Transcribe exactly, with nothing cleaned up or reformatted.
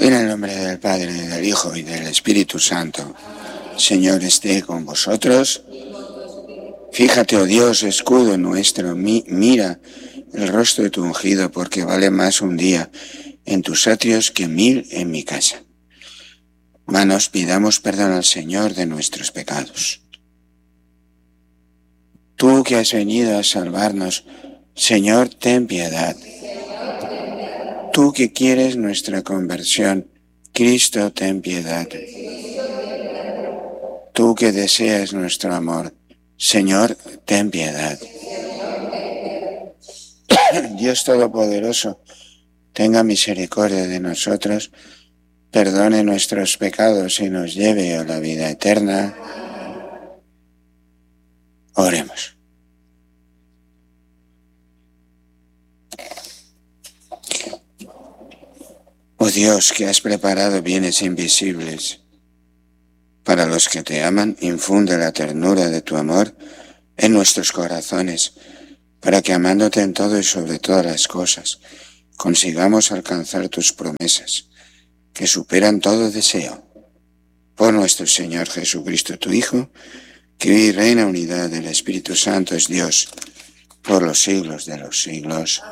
En el nombre del Padre, del Hijo y del Espíritu Santo. Señor, esté con vosotros. Fíjate, oh Dios, escudo nuestro, mi, mira el rostro de tu ungido, porque vale más un día en tus atrios que mil en mi casa. Manos, pidamos perdón al Señor de nuestros pecados. Tú que has venido a salvarnos, Señor, ten piedad. Tú que quieres nuestra conversión, Cristo, ten piedad. Tú que deseas nuestro amor, Señor, ten piedad. Dios Todopoderoso, tenga misericordia de nosotros, perdone nuestros pecados y nos lleve a la vida eterna. Oremos. Oh Dios, que has preparado bienes invisibles para los que te aman, infunde la ternura de tu amor en nuestros corazones, para que amándote en todo y sobre todas las cosas, consigamos alcanzar tus promesas, que superan todo deseo. Por nuestro Señor Jesucristo, tu Hijo, que vive y reina en unidad del Espíritu Santo, es Dios, por los siglos de los siglos.